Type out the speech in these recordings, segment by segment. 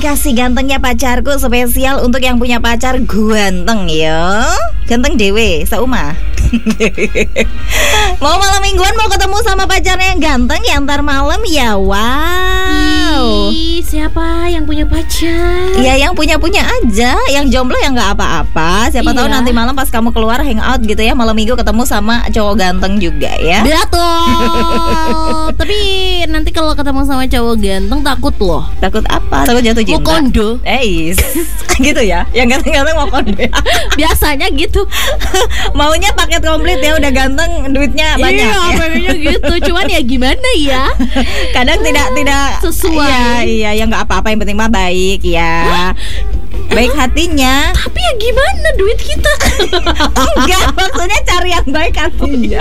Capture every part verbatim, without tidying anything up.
dikasih gantengnya pacarku spesial untuk yang punya pacar ganteng ya. Ganteng dewe, sauma. Mau malam mingguan mau ketemu sama pacarnya yang ganteng ya ntar malam ya. Wow. Ih, siapa yang punya pacar? Ya yang punya-punya aja, yang jomblo yang nggak apa-apa. Siapa Iya. tahu nanti malam pas kamu keluar hangout gitu ya, malam minggu ketemu sama cowok ganteng juga ya. Betul. Tapi nanti kalau ketemu sama cowok ganteng takut loh. Takut apa? Takut jatuh cinta. Mau kondo. Eh, gitu ya. Yang ganteng-ganteng mau kondo ya. Biasanya gitu. Maunya paket komplit ya, udah ganteng, duitnya banyak. Iya, ya. pengennya gitu. Cuman ya gimana ya? Kadang tidak tidak Sesuai. Iya, iya, yang nggak apa-apa, yang penting mah baik ya. Baik hatinya. Tapi ya gimana duit kita? Enggak, maksudnya cari yang baik hatinya.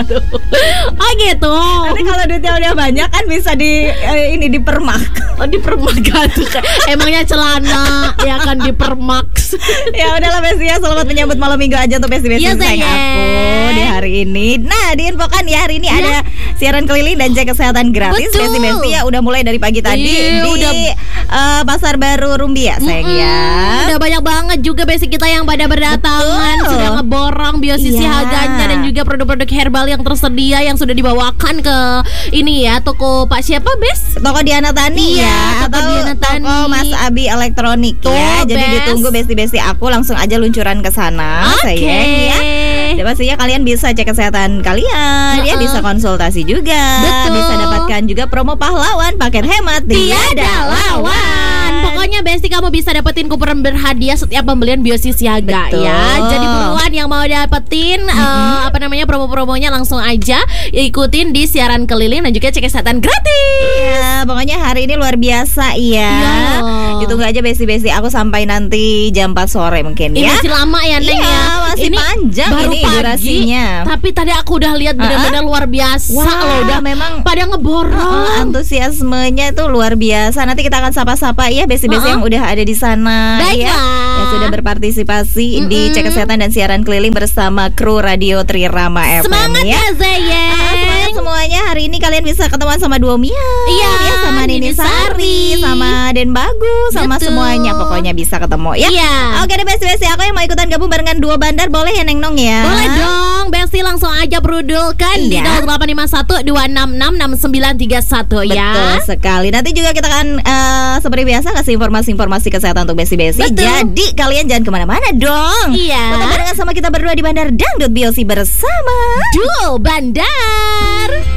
Oh gitu. Nanti kalau duitnya udah banyak kan bisa di eh, ini dipermak. Oh dipermak tuh kayak emangnya celana ya kan dipermaks. Ya udahlah Besti ya, selamat menyambut malam minggu aja untuk Besti-Besti Iya, sayang sayang. aku di hari ini. Nah, diinfokan ya hari ini Iya. ada siaran keliling dan cek kesehatan gratis. Betul. Besti-Besti ya udah mulai dari pagi tadi Iya, di udah. eh, Pasar Baru Rumbia sayang Mm-mm, ya. Udah banyak banget juga basic kita yang pada berdatangan. Betul. Sudah ngeborong biosisi Iya. harganya dan juga produk-produk herbal yang tersedia yang sudah dibawakan ke ini ya toko Pak siapa Bes? Toko Diana Tani Iya, ya, Toko atau Diana Tani. toko Mas Abi Elektronik Tuh, ya. Jadi Bes. ditunggu Besti-Besti aku langsung aja luncuran ke sana Oke. sayang ya. Dan pastinya kalian bisa cek kesehatan kalian ya, Uh-uh. bisa konsultasi juga. Betul. Bisa dapatkan juga promo pahlawan, paket hemat Tiada lawan. Pokoknya Besti kamu bisa dapetin kuponan berhadiah setiap pembelian biosisi harga Betul. ya. Jadi buruan yang mau dapetin eh, apa namanya promo-promonya langsung aja ikutin di siaran keliling dan juga cek kesehatan gratis. Ya, pokoknya hari ini luar biasa ya. Iya. Ditunggu aja Besti-Besti aku sampai nanti jam empat sore mungkin Ini ya. masih lama ya Neng Iya, ya. masih Ini panjang baru ini pagi, durasinya. Tapi tadi aku udah lihat benar-benar luar biasa Wah, loh. Udah memang pada ngeborong. Uh, antusiasmenya itu luar biasa. Nanti kita akan sapa-sapa ya Besti-Besti Uh-uh. yang udah ada di sana ya, Baiklah. yang sudah berpartisipasi di Mm-mm. cek kesehatan dan siaran keliling bersama kru Radio Trirama F M Semangat ya. ya Ah, semangat Zayeng. semuanya. Hari ini kalian bisa ketemuan sama Duomia, Iya, ya, sama Nini Nini Sari, Sari. sama Den Bagus, sama Betul. semuanya pokoknya bisa ketemu ya. Iya. Oke deh Besti-Besti, aku yang mau ikutan gabung barengan dua bandar boleh ya Neng Nong ya? Boleh dong, Besti langsung aja berudulkan di Iya. nol delapan lima satu dua enam enam enam sembilan tiga satu Betul ya. sekali. Nanti juga kita akan eh, seperti biasa kasih informasi-informasi kesehatan untuk Besti-Besti. Betul. Jadi kalian jangan kemana-mana dong. Iya. Tetap barengan sama kita berdua di Bandar Dangdut Biosi bersama Duo Bandar.